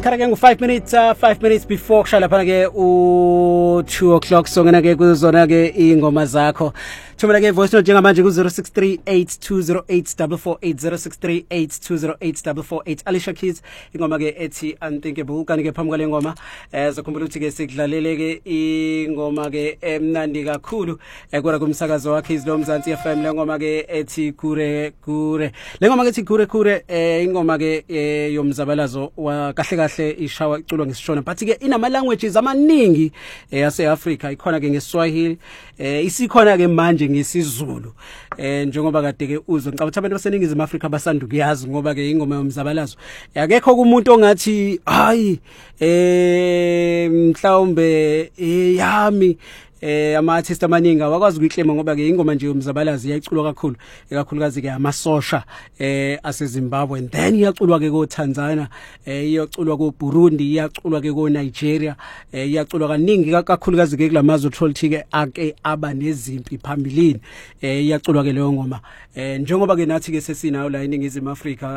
Thatha ke ngu5 minutes 5 minutes before kushala phana ke u2 o'clock songena ke kuzona ke ingoma zakho. Thumela ke voice note njengamanje ku 0638208448 0638208448 Alicia Keys ingoma ke ethi unthinkable kanti ke phambi kwale ngoma zakhumbula ukuthi ke sikudlalele ke ingoma ke emnandi kakhulu ekora kumsakazo wakhe izlo Mzansi FM le ngoma ke ethi kure kure le ngoma ke ethi kure kure ingoma ke yomzabalazo wa kahle kahle ishawa iculwa ngesishona but ke inama languages amaningi yase Africa ikhona ke ngeSwahili isikhona ke manje ngesizulu njengoba kade ke uzwe ngicabanga ukuthi abantu baseningizimu Afrika basanda kuyazi ngoba ke ingoma yomzabalazo akekho kumuntu ongathi hayi mhlawumbe yami ama-artist amaningi awakwazi ukuyiklema ngoba ke ingoma nje yomzabalazi iyaculwa kakhulu ekakhulukazi ke amasosha aseZimbabwe and then iyaculwa ke koTanzania iyaculwa koBurundi iyaculwa ke koNigeria iyaculwa kaningi kakhulukazi ke kulamazwe utholthi ke ake aba nezimpi phambilini iyaculwa ke leyo ngoma njengoba ke nathi ke sesinayo la eNingizimu Afrika